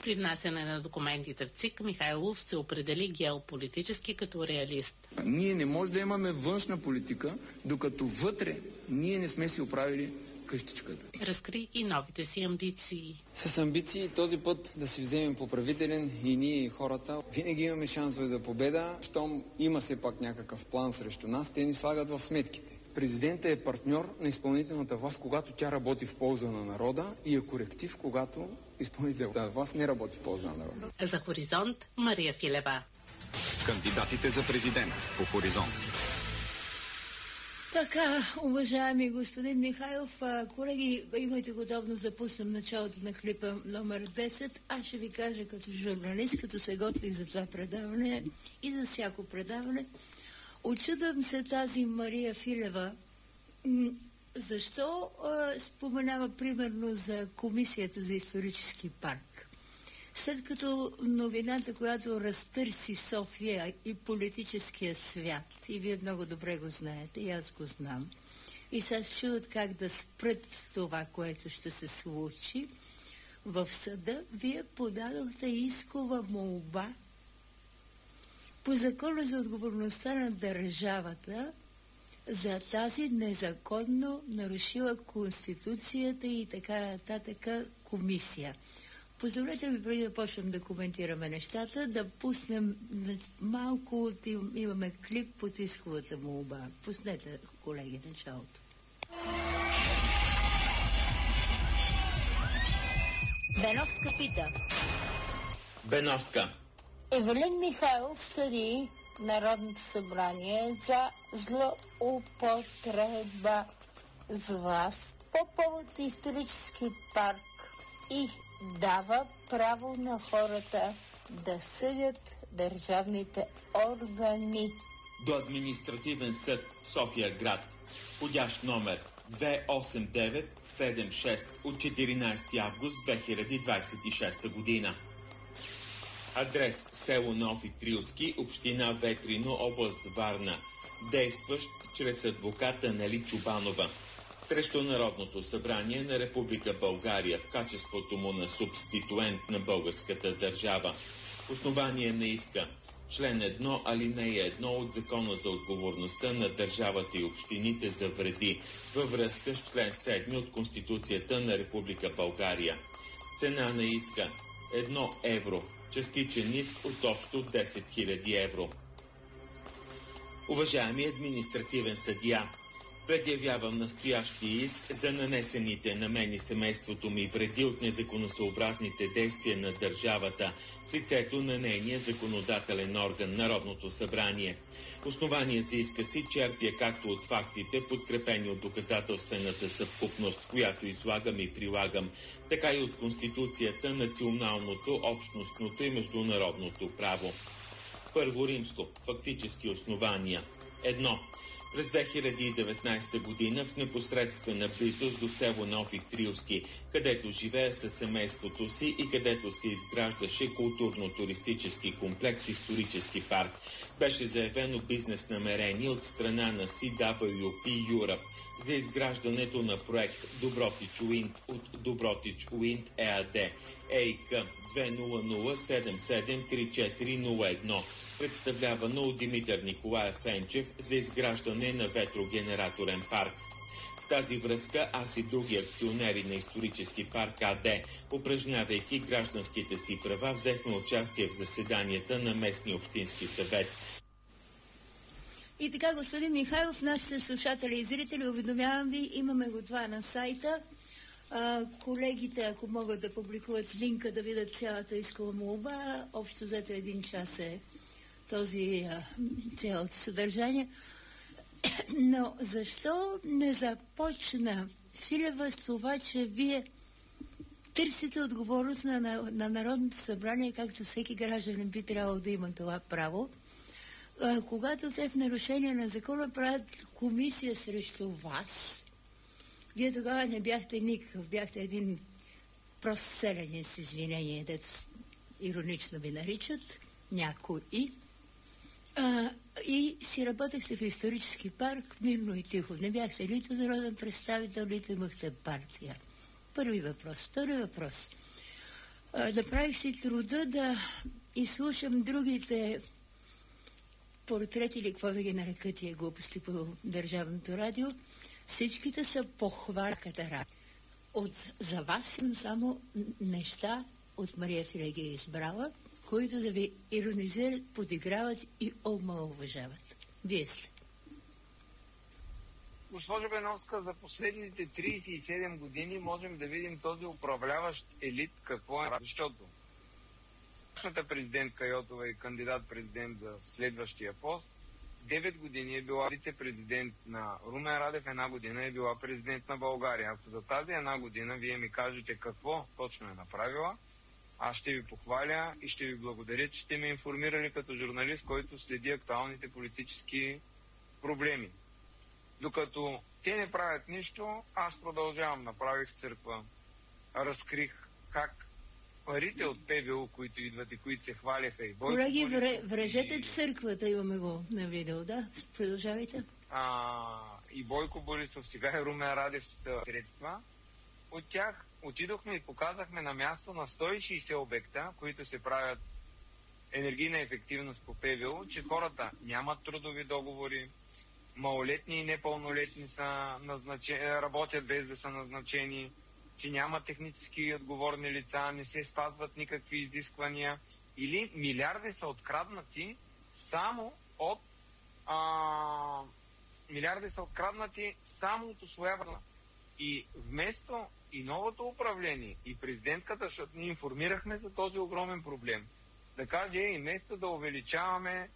при внасяне на документите в ЦИК Михайлов се определи геополитически като реалист. Ние не може да имаме външна политика, докато вътре ние не сме си оправили къщичката. Разкри и новите си амбиции. С амбиции този път да си вземем поправителен и ние и хората. Винаги имаме шансове за победа. Щом има все пак някакъв план срещу нас, те ни слагат в сметките. Президентът е партньор на изпълнителната власт, когато тя работи в полза на народа и е коректив, когато изпълнителната власт не работи в полза на народа. За Хоризонт Мария Филева. Кандидатите за президент по Хоризонт. Така, уважаеми господин Михайлов, колеги, имайте готовност да пуснем началото на клипа номер 10. Аз ще ви кажа като журналист, като се готвих за това предаване и за всяко предаване. Очудвам се тази Мария Филева. Защо споменава примерно за Комисията за исторически парк? След като новината, която разтърси София и политическия свят, и вие много добре го знаете, и аз го знам, и сега чуят как да спрат това, което ще се случи, в съда вие подадохте искова молба по закона за отговорността на държавата за тази незаконно нарушила Конституцията и така нататък комисия. Позволете ми, преди да почнем да коментираме нещата, да пуснем малко, имаме клип под исковата молба. Пуснете, колеги, началото. Беновска пита. Беновска. Евелин Михайлов съди Народното събрание за злоупотреба с власт по повод исторически парк и дава право на хората да съдят държавните органи. До административен съд София град. Входящ номер 28976 от 14 август 2026 година. Адрес село Нови Трилски, община Ветрино, област Варна. Действащ чрез адвоката Нели Чубанова. Срещу Народното събрание на Република България в качеството му на субституент на българската държава. Основание на иска. Член 1, алинея 1 от Закона за отговорността на държавата и общините за вреди във връзка с член 7 от Конституцията на Република България. Цена на иска 1 евро. Частичен иск от общо 10 000 евро. Уважаеми административен съдия, предявявам настоящия иск за нанесените на мен и семейството ми вреди от незаконосъобразните действия на държавата в лицето на нейния законодателен орган, Народното събрание. Основание за иска си черпя както от фактите, подкрепени от доказателствената съвкупност, която излагам и прилагам, така и от Конституцията, националното, общностното и международното право. Първо римско. Фактически основания. 1. През 2019 година в непосредствена близост до село Нови Трилски, където живея със семейството си и където се изграждаше културно-туристически комплекс Исторически парк, беше заявено бизнес намерение от страна на CWP Europe за изграждането на проект Добротич Уинд от Добротич Уинд ЕАД, ЕИК 200773401, представлявано от Димитър Николаев Енчев за изграждане на ветрогенераторен парк. В тази връзка аз и други акционери на Исторически парк АД, упражнявайки гражданските си права, взехме участие в заседанията на местния общински съвет. И така, господин Михайлов, нашите слушатели и зрители, уведомявам ви, имаме го това на сайта. Колегите, ако могат да публикуват линка да видят цялата искова молба, общо взето 1 час е този цялото съдържание. Но защо не започна Филева с това, че вие търсите отговорност на Народното събрание, както всеки гражданин би трябвало да има това право, когато те в нарушение на закона правят комисия срещу вас? Вие тогава не бяхте никакъв, бяхте един прост селянин с извинение, дето иронично ви наричат някои. И си работехте в Исторически парк мирно и тихо. Не бяхте нито народен представител, нито имахте партия. Първи въпрос. Втори въпрос. Направих си труда да изслушам другите портрети или какво да ги нарека тия глупости по Държавното радио. Всичките са похвалката работа. За вас съм само неща от Мария Филеги е избрала, които да ви иронизират, подиграват и омаловажават. Вие сте. Госпожо Беновска, за последните 37 години можем да видим този управляващ елит какво е. Защото сегашната президентка Йотова и кандидат-президент за следващия пост 9 години е била вице-президент на Румен Радев, 1 година е била президент на България. Ако за тази 1 година вие ми кажете какво точно е направила, аз ще ви похваля и ще ви благодаря, че сте ме информирали като журналист, който следи актуалните политически проблеми. Докато те не правят нищо, аз продължавам. Направих църква, разкрих как парите от ПВУ, които идват и които се хваляха и Бойко колеги, Борисов, врежете църквата, имаме го на видео, да? Продължавайте. И Бойко Борисов, сега и Румен Радев са средства. От тях отидохме и показахме на място на 160 обекта, които се правят енергийна ефективност по ПВУ, че хората нямат трудови договори, малолетни и непълнолетни са работят без да са назначени, че няма технически отговорни лица, не се спазват никакви изисквания или милиарди са откраднати само от усвояване. И вместо и новото управление, и президентката, защото ни информирахме за този огромен проблем, да каже, и вместо да увеличаваме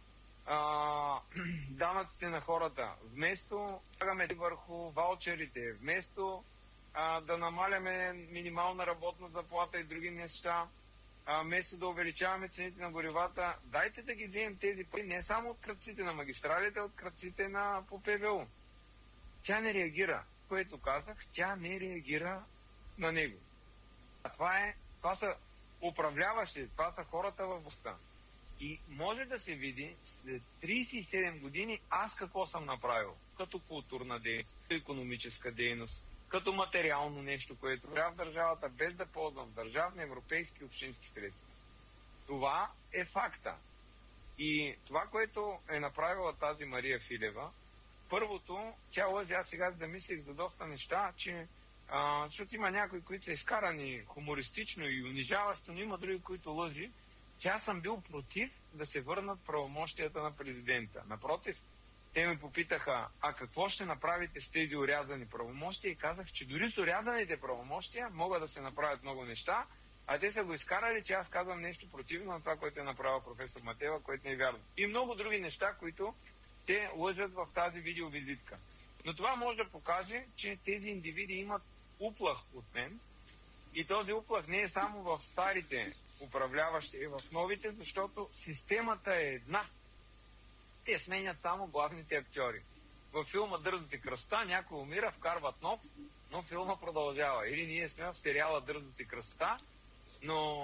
данъците на хората, вместо слагаме върху ваучерите, вместо да намаляме минимална работна заплата и други неща, вместо да увеличаваме цените на горивата, дайте да ги вземем тези пари не само от кръците на магистралите, а от кръците на по ПВУ. Тя не реагира. Което казах, тя не реагира на него. Това са управляващи, това са хората във властта. И може да се види след 37 години аз какво съм направил. Като културна дейност, като икономическа дейност, като материално нещо, което трябва в държавата, без да ползвам държавни, европейски, общински средства. Това е факта. И това, което е направила тази Мария Филева, първото, тя лъжи, аз сега замислих за доста неща, че защото има някои, които са изкарани хумористично и унижаващо, но има други, които лъжи, че аз съм бил против да се върнат правомощията на президента. Напротив, те ме попитаха, какво ще направите с тези орязани правомощия, и казах, че дори с орязаните правомощия могат да се направят много неща, а те са го изкарали, че аз казвам нещо противно на това, което е направила професор Матева, което не е вярно. И много други неща, които те лъжат в тази видеовизитка. Но това може да покаже, че тези индивиди имат уплах от мен, и този уплах не е само в старите управляващи, и в новите, защото системата е една. Те сменят само главните актьори. Във филма "Дързост и красота" някой умира, вкарват нов, но филма продължава. Или ние сме в сериала "Дързост и красота", но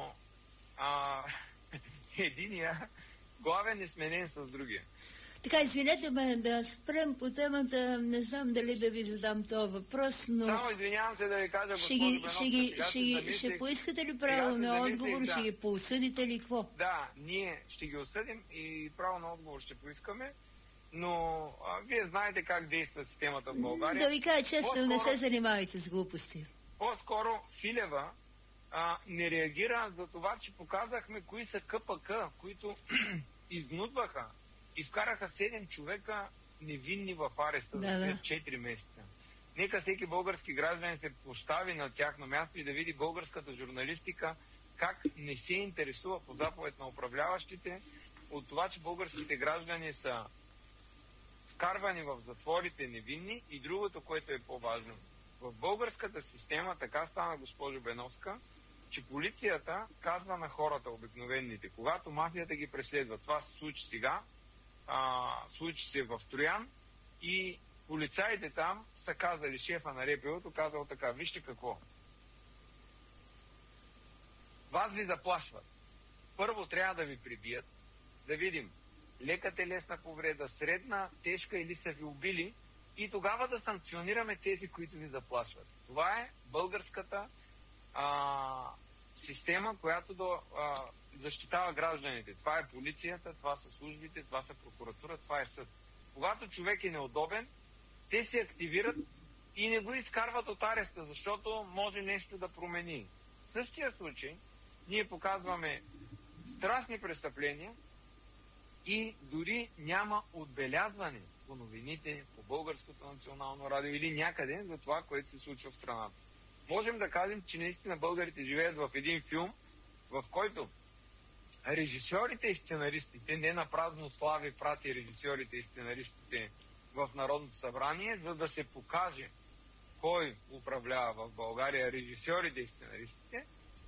единия главен е сменен с другия. Така, извинете ме да спрем по темата, не знам дали да ви задам този въпрос, но... Само извинявам се да ви кажа, госпожо Беновска, ще поискате ли право на отговор, ще ги поосъдите ли какво? Да, ние ще ги осъдим и право на отговор ще поискаме, но вие знаете как действа системата в България. Да ви кажа честно, не се занимавайте с глупости. По-скоро Филева не реагира за това, че показахме кои са КПК, които изнудваха и вкараха 7 човека невинни в ареста за 4 месеца. Нека всеки български гражданин се постави на тяхно място и да види българската журналистика как не се интересува по заповед на управляващите от това, че българските граждани са вкарвани в затворите невинни, и другото, което е по-важно. В българската система така стана, госпожо Беновска, че полицията казва на хората, обикновените, когато мафията ги преследва. Това се случи сега, случи се в Троян, и полицаите там са казали, шефа на РПУ-то казал така: вижте какво. Вас ви заплашват. Първо трябва да ви прибият, да видим лека телесна повреда, средна, тежка или са ви убили, и тогава да санкционираме тези, които ви заплашват. Това е българската система, която да защитава гражданите. Това е полицията, това са службите, това са прокуратура, това е съд. Когато човек е неудобен, те се активират и не го изкарват от ареста, защото може нещо да промени. В същия случай ние показваме страшни престъпления и дори няма отбелязване по новините, по Българското национално радио или някъде за това, което се случва в страната. Можем да кажем, че наистина българите живеят в един филм, в който режисьорите и сценаристите, не на празно слави прати режисьорите и сценаристите в Народното събрание, за да се покаже кой управлява в България, режисьорите и сценаристите,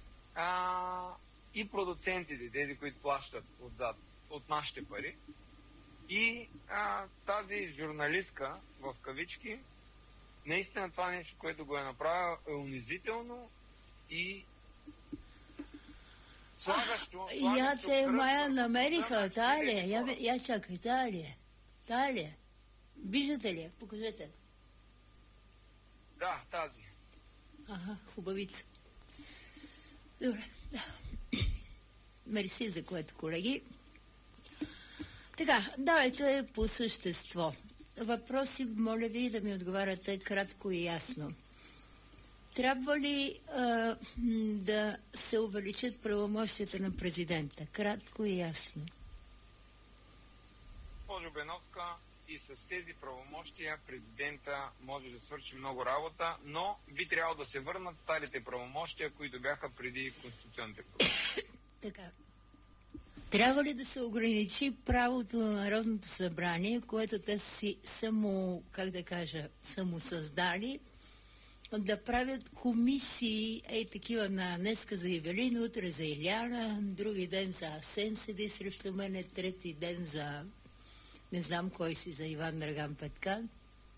и продуцентите, тези, които плащат отзад от нашите пари. И тази журналистка, в кавички, наистина това нещо, което го е направил, е унизително и слагащо. Я те моя намериха, талия. Я чакай, талия. Талия. Виждате ли? Покажете. Да, тази. Ага, хубавица. Добре. Мерси за което, колеги. Така, давайте по същество. Въпроси, моля ви да ми отговаряте кратко и ясно. Трябва ли да се увеличат правомощията на президента? Кратко и ясно. Госпожо Беновска, и с тези правомощия президента може да свърши много работа, но би трябвало да се върнат старите правомощия, които бяха преди конституционните промени. Така. Трябва ли да се ограничи правото на Народното събрание, което те си самосъздали, да правят комисии, такива на днеска за Ивелин, утре за Иляна, други ден за Асен седи срещу мене, трети ден за не знам кой си, за Иван Драган Петкан.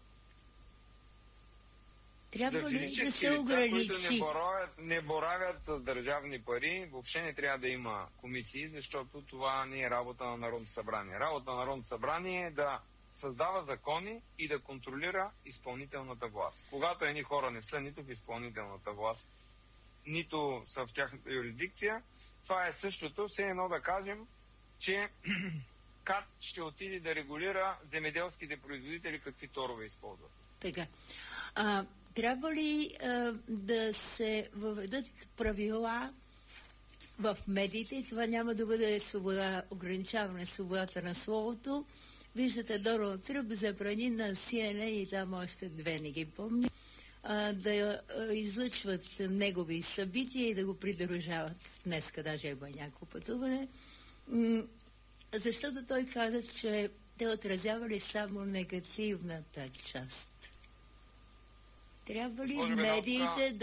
Трябва ли да се ограничи? Които не боравят с държавни пари, въобще не трябва да има комисии, защото това не е работа на Народното събрание. Работа на Народното събрание е да създава закони и да контролира изпълнителната власт. Когато едни хора не са нито в изпълнителната власт, нито са в тяхната юрисдикция, това е същото. Все едно да кажем, че КАТ ще отиде да регулира земеделските производители какви торове използват. Така. Трябва ли да се въведат правила в медиите? Това няма да бъде свобода, ограничаване свободата на словото. Виждате, Доналд Тръмп забрани на CNN и там още две, не ги помня, да излъчват негови събития и да го придружават. Днеска даже има някакво пътуване. Защото той каза, че те отразявали само негативната част. Трябва ли медиите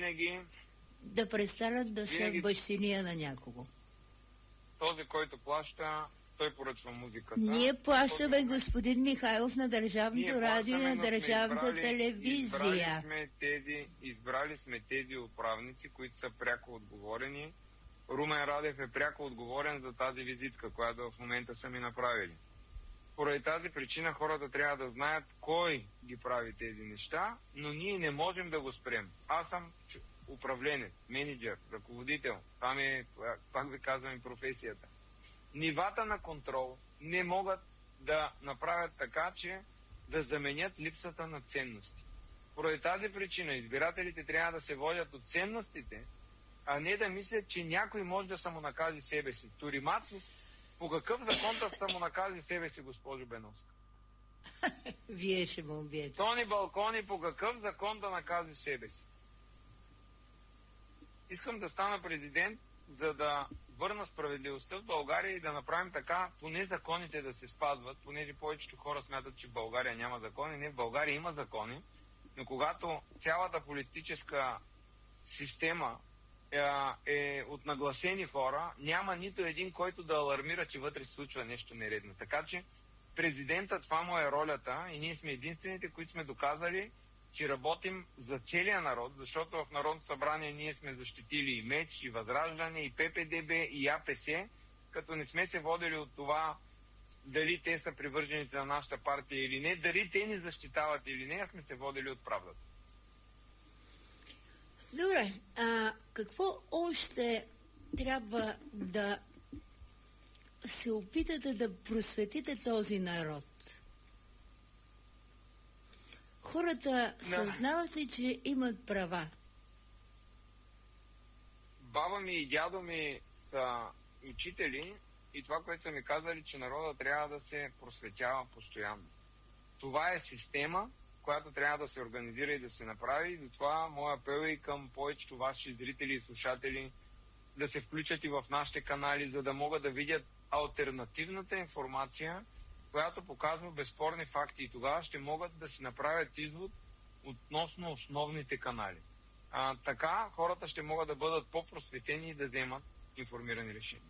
да престанат да са бащиния на някого? Този, който плаща, той поръчва музиката. Ние плащаме, господин Михайлов, на Държавното радио и на Държавната телевизия. Избрали сме тези управници, които са пряко отговорени. Румен Радев е пряко отговорен за тази визитка, която в момента са ми направили. Поради тази причина хората трябва да знаят кой ги прави тези неща, но ние не можем да го спрем. Аз съм управленец, менеджер, ръководител. Това е, пак ви казвам, професията. Нивата на контрол не могат да направят така, че да заменят липсата на ценности. Поради тази причина избирателите трябва да се водят от ценностите, а не да мислят, че някой може да самонакаже себе си. Торимацов, по какъв закон да самонакаже себе си, госпожо Беновска? Вие ще му убиете. Тони Балкони, по какъв закон да накаже себе си? Искам да стана президент, за да върна справедливостта в България и да направим така, поне законите да се спазват, понеже повечето хора смятат, че в България няма закони. Не, в България има закони, но когато цялата политическа система е от нагласени хора, няма нито един, който да алармира, че вътре се случва нещо нередно. Така че президента, това му е ролята и ние сме единствените, които сме доказали, че работим за целия народ, защото в Народното събрание ние сме защитили и МЕЧ, и Възраждане, и ППДБ, и АПС, като не сме се водили от това дали те са привърженици на нашата партия или не, дали те ни защитават или не, а сме се водили от правдата. Добре, какво още трябва да се опитате да просветите този народ? Хората съзнават ли, че имат права? Баба ми и дядо ми са учители и това, което са ми казали, че народа трябва да се просветява постоянно. Това е система, която трябва да се организира и да се направи. И затова моя апел е и към повечето ваши зрители и слушатели да се включат и в нашите канали, за да могат да видят алтернативната информация, която показва безспорни факти. И тогава ще могат да си направят извод относно основните канали. Така хората ще могат да бъдат по-просветени и да вземат информирани решения.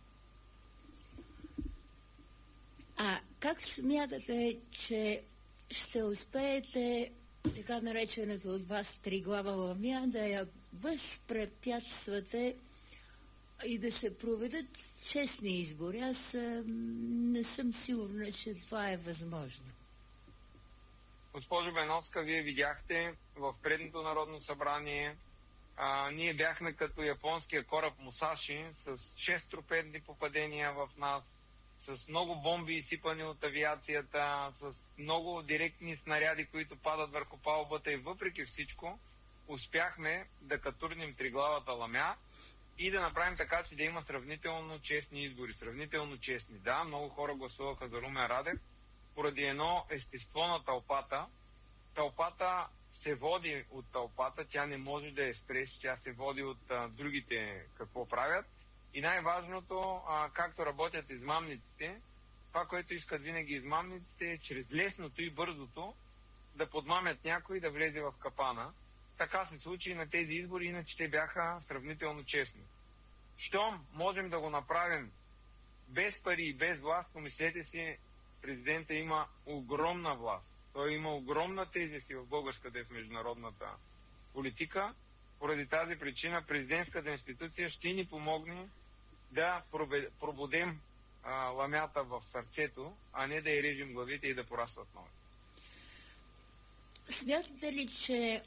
Как смятате, че ще успеете така наречената от вас триглава ламя да я възпрепятствате и да се проведат честни избори? Аз не съм сигурна, че това е възможно. Госпожо Беновска, вие видяхте в предното Народно събрание, ние бяхме като японския кораб Мусаши с 6 торпедни попадения в нас, с много бомби изсипани от авиацията, с много директни снаряди, които падат върху палубата и въпреки всичко успяхме да катурним триглавата ламя и да направим така, че да има сравнително честни избори. Сравнително честни. Да, много хора гласуваха за Румен Радев поради едно естество на тълпата. Тълпата се води от тълпата, тя не може да я спреш, тя се води от другите какво правят. И най-важното, както работят измамниците, това, което искат винаги измамниците, е чрез лесното и бързото да подмамят някой да влезе в капана. Така се случи и на тези избори, иначе те бяха сравнително честни. Щом можем да го направим без пари и без власт, помислете си, президента има огромна власт. Той има огромна тежест и в българската и в международната политика. Поради тази причина президентската институция ще ни помогне да пробудем ламята в сърцето, а не да я режем главите и да порастват нови. Смятате ли, че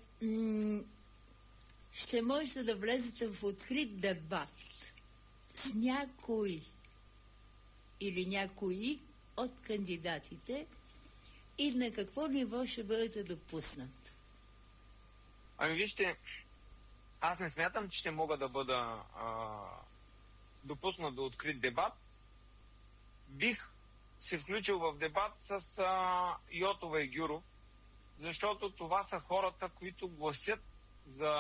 ще можете да влезете в открит дебат с някой или някои от кандидатите и на какво ниво ще бъдете допуснат? Ами вижте, аз не смятам, че ще мога да бъда допуснат до открит дебат. Бих се включил в дебат с Йотова и Гюров, защото това са хората, които гласят за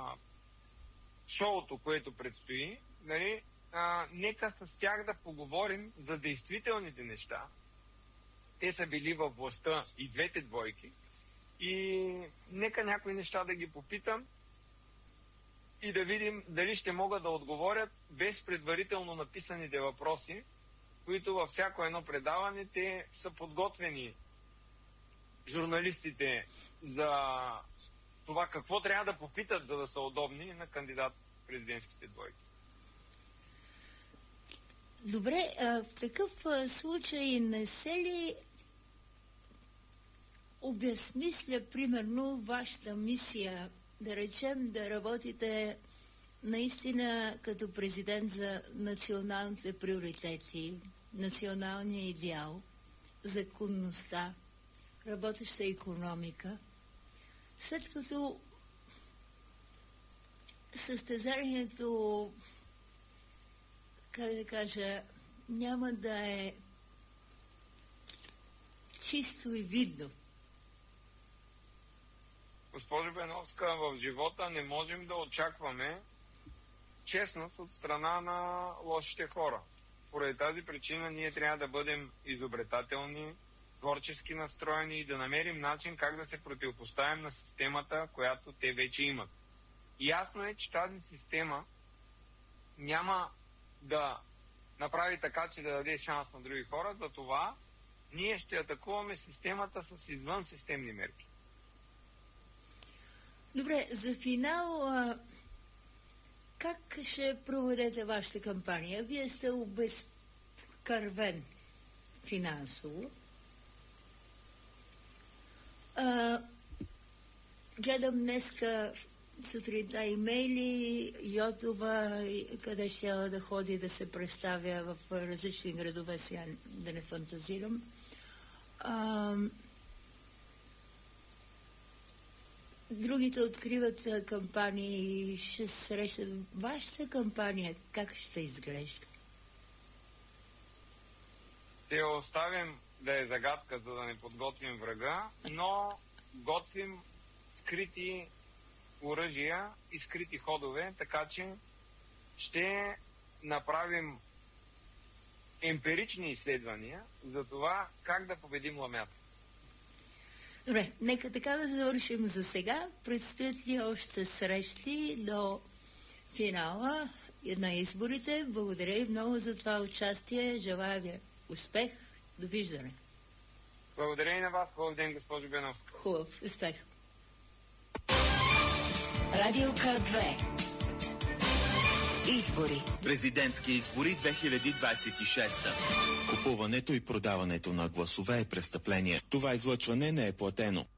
шоуто, което предстои. Нали? Нека с тях да поговорим за действителните неща. Те са били във властта и двете двойки. И нека някои неща да ги попитам и да видим дали ще могат да отговорят без предварително написаните въпроси, които във всяко едно предаване те са подготвени журналистите за това какво трябва да попитат, за да са удобни на кандидат президентските двойки. Добре, в такъв случай не се ли обезмисля, примерно, вашата мисия, да речем, да работите наистина като президент за националните приоритети, националния идеал, законността, работеща икономика, след като състезанието, как да кажа, няма да е чисто и видно. Госпожо Беновска, в живота не можем да очакваме честност от страна на лошите хора. Поради тази причина ние трябва да бъдем изобретателни, творчески настроени и да намерим начин как да се противопоставим на системата, която те вече имат. И ясно е, че тази система няма да направи така, че да даде шанс на други хора, затова ние ще атакуваме системата с извънсистемни мерки. Добре, за финал, как ще проведете вашата кампания? Вие сте обезкървен финансово. Гледам днеска сутринта имейли, Йотова, къде ще да ходи да се представя в различни градове, сега да не фантазирам. Другите откриват кампании и ще срещат. Вашата кампания как ще изглежда? Ще оставим да е загадка, за да не подготвим врага, но готвим скрити оръжия и скрити ходове, така че ще направим емпирични изследвания за това как да победим ламята. Добре, нека така да завършим за сега. Предстоят ли още срещи до финала на изборите? Благодаря ви много за това участие. Желая ви успех. Довиждане. Благодаря и на вас. Хубав ден, госпожо Беновска. Хубав успех. Радио К2. Избори. Президентски избори 2026. Купуването и продаването на гласове е престъпление. Това излъчване не е платено.